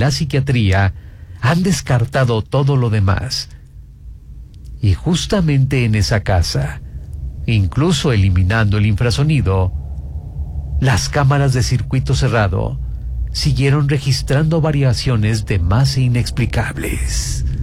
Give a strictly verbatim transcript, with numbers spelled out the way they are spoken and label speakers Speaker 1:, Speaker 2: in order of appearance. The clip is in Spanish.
Speaker 1: la psiquiatría han descartado todo lo demás. Y justamente en esa casa, incluso eliminando el infrasonido, las cámaras de circuito cerrado siguieron registrando variaciones de masa inexplicables.